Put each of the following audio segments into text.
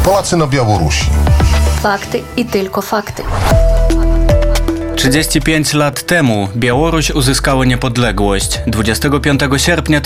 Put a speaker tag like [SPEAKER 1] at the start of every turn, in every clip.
[SPEAKER 1] Polacy na Białorusi.
[SPEAKER 2] Fakty i tylko fakty.
[SPEAKER 3] 35 lat temu Białoruś uzyskała niepodległość. 25 sierpnia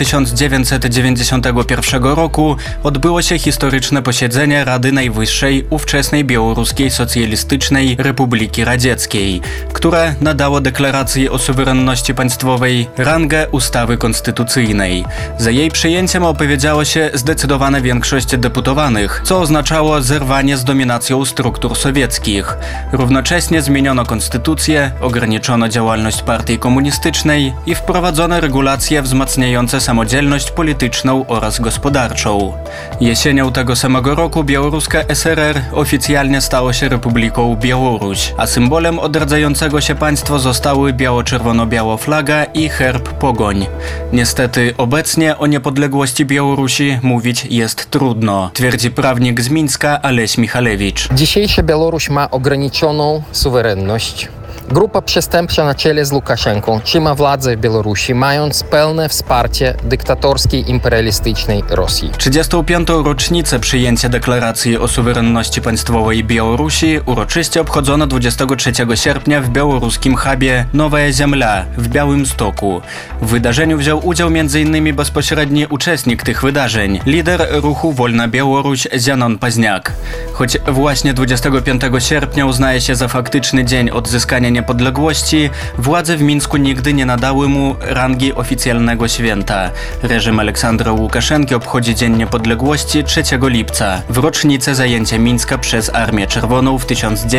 [SPEAKER 3] 1991 roku odbyło się historyczne posiedzenie Rady Najwyższej ówczesnej Białoruskiej Socjalistycznej Republiki Radzieckiej, które nadało deklaracji o suwerenności państwowej rangę ustawy konstytucyjnej. Za jej przyjęciem opowiedziało się zdecydowana większość deputowanych, co oznaczało zerwanie z dominacją struktur sowieckich. Równocześnie zmieniono konstytucję, ograniczono działalność partii komunistycznej i wprowadzono regulacje wzmacniające samodzielność polityczną oraz gospodarczą. Jesienią tego samego roku białoruska SRR oficjalnie stała się Republiką Białoruś, a symbolem odradzającego się państwa zostały biało-czerwono-biała flaga i herb Pogoń. Niestety obecnie o niepodległości Białorusi mówić jest trudno, twierdzi prawnik z Mińska Aleś Michalewicz.
[SPEAKER 4] Dzisiejsza Białoruś ma ograniczoną suwerenność. Grupa przestępcza na czele z Łukaszenką trzyma władzę w Białorusi, mając pełne wsparcie dyktatorskiej, imperialistycznej Rosji.
[SPEAKER 3] 35. rocznicę przyjęcia deklaracji o suwerenności państwowej Białorusi uroczyście obchodzono 23 sierpnia w białoruskim hubie Nowa Ziemia w Białymstoku. W wydarzeniu wziął udział m.in. bezpośredni uczestnik tych wydarzeń, lider ruchu Wolna Białoruś Zianon Paźniak. Choć właśnie 25 sierpnia uznaje się za faktyczny dzień odzyskania niepodległości, władze w Mińsku nigdy nie nadały mu rangi oficjalnego święta. Reżim Aleksandra Łukaszenki obchodzi Dzień Niepodległości 3 lipca, w rocznicę zajęcia Mińska przez Armię Czerwoną w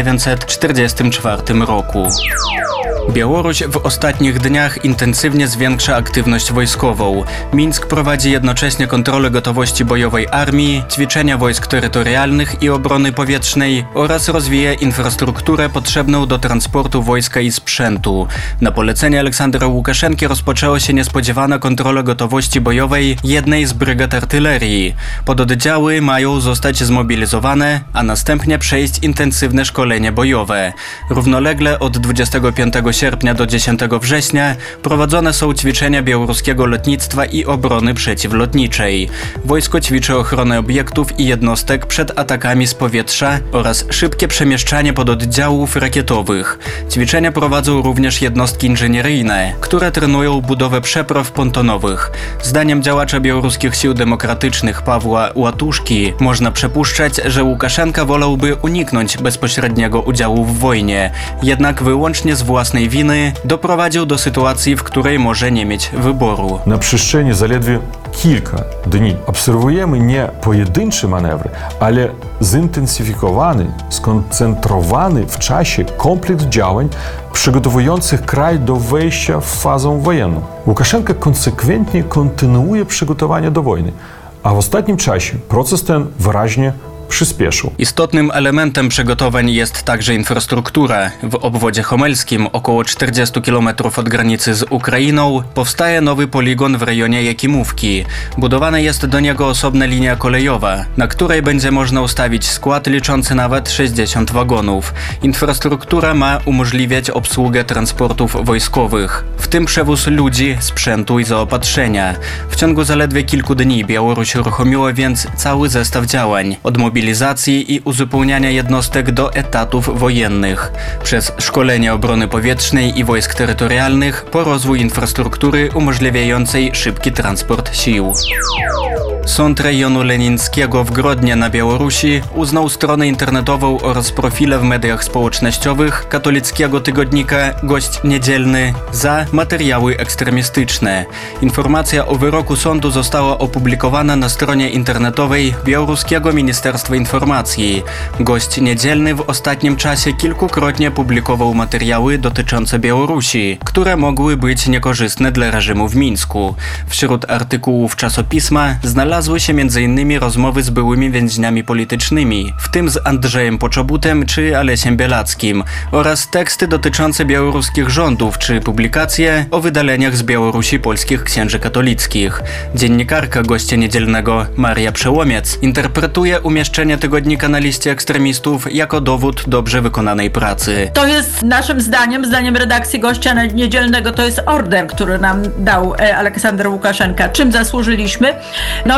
[SPEAKER 3] 1944 roku. Białoruś w ostatnich dniach intensywnie zwiększa aktywność wojskową. Mińsk prowadzi jednocześnie kontrolę gotowości bojowej armii, ćwiczenia wojsk terytorialnych i obrony powietrznej oraz rozwija infrastrukturę potrzebną do transportu wojska i sprzętu. Na polecenie Aleksandra Łukaszenki rozpoczęła się niespodziewana kontrola gotowości bojowej jednej z brygad artylerii. Pododdziały mają zostać zmobilizowane, a następnie przejść intensywne szkolenie bojowe. Równolegle od 25 sierpnia do 10 września prowadzone są ćwiczenia białoruskiego lotnictwa i obrony przeciwlotniczej. Wojsko ćwiczy ochronę obiektów i jednostek przed atakami z powietrza oraz szybkie przemieszczanie pododdziałów rakietowych. Ćwiczenia prowadzą również jednostki inżynieryjne, które trenują budowę przepraw pontonowych. Zdaniem działacza białoruskich sił demokratycznych Pawła Łatuszki można przypuszczać, że Łukaszenka wolałby uniknąć bezpośredniego udziału w wojnie, jednak wyłącznie z własnej winy doprowadził do sytuacji, w której może nie mieć wyboru.
[SPEAKER 5] Na przestrzeni zaledwie kilka dni obserwujemy nie pojedyncze manewry, ale zintensyfikowany, skoncentrowany w czasie kompleks działań przygotowujących kraj do wejścia w fazę wojenną. Łukaszenka konsekwentnie kontynuuje przygotowania do wojny, a w ostatnim czasie proces ten wyraźnie przyspieszył.
[SPEAKER 3] Istotnym elementem przygotowań jest także infrastruktura. W obwodzie homelskim, około 40 km od granicy z Ukrainą, powstaje nowy poligon w rejonie Jakimówki. Budowana jest do niego osobna linia kolejowa, na której będzie można ustawić skład liczący nawet 60 wagonów. Infrastruktura ma umożliwiać obsługę transportów wojskowych, w tym przewóz ludzi, sprzętu i zaopatrzenia. W ciągu zaledwie kilku dni Białoruś uruchomiła więc cały zestaw działań, od mobilizacji i uzupełniania jednostek do etatów wojennych, przez szkolenie obrony powietrznej i wojsk terytorialnych po rozwój infrastruktury umożliwiającej szybki transport sił. Sąd rejonu lenińskiego w Grodnie na Białorusi uznał stronę internetową oraz profile w mediach społecznościowych katolickiego tygodnika Gość Niedzielny za materiały ekstremistyczne. Informacja o wyroku sądu została opublikowana na stronie internetowej Białoruskiego Ministerstwa Informacji. Gość Niedzielny w ostatnim czasie kilkukrotnie publikował materiały dotyczące Białorusi, które mogły być niekorzystne dla reżimu w Mińsku. Wśród artykułów czasopisma znalazły się m.in. rozmowy z byłymi więźniami politycznymi, w tym z Andrzejem Poczobutem czy Alesiem Bielackim, oraz teksty dotyczące białoruskich rządów czy publikacje o wydaleniach z Białorusi polskich księży katolickich. Dziennikarka Gościa Niedzielnego Maria Przełomiec interpretuje umieszczenie tygodnika na liście ekstremistów jako dowód dobrze wykonanej pracy.
[SPEAKER 6] To jest naszym zdaniem redakcji Gościa Niedzielnego, to jest order, który nam dał Aleksander Łukaszenka. Czym zasłużyliśmy? No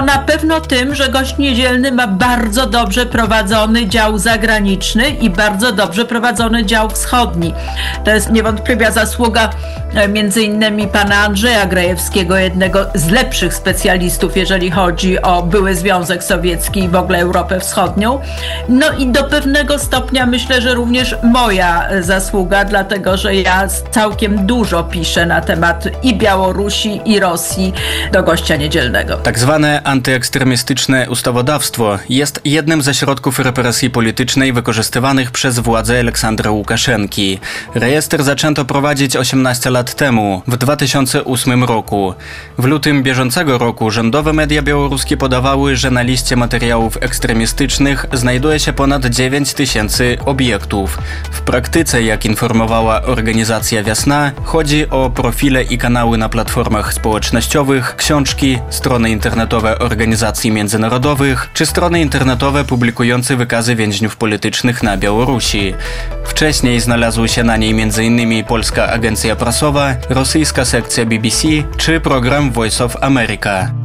[SPEAKER 6] na pewno tym, że Gość Niedzielny ma bardzo dobrze prowadzony dział zagraniczny i bardzo dobrze prowadzony dział wschodni. To jest niewątpliwa zasługa między innymi pana Andrzeja Grajewskiego, jednego z lepszych specjalistów, jeżeli chodzi o były Związek Sowiecki i w ogóle Europę Wschodnią. No i do pewnego stopnia myślę, że również moja zasługa, dlatego że ja całkiem dużo piszę na temat i Białorusi, i Rosji do Gościa Niedzielnego.
[SPEAKER 3] Tak zwane antyekstremistyczne ustawodawstwo jest jednym ze środków represji politycznej wykorzystywanych przez władze Aleksandra Łukaszenki. Rejestr zaczęto prowadzić 18 lat temu, w 2008 roku. W lutym bieżącego roku rządowe media białoruskie podawały, że na liście materiałów ekstremistycznych znajduje się ponad 9 tysięcy obiektów. W praktyce, jak informowała organizacja Wiasna, chodzi o profile i kanały na platformach społecznościowych, książki, strony internetowe organizacji międzynarodowych czy strony internetowe publikujące wykazy więźniów politycznych na Białorusi. Wcześniej znalazły się na niej m.in. Polska Agencja Prasowa, rosyjska sekcja BBC czy program Voice of America.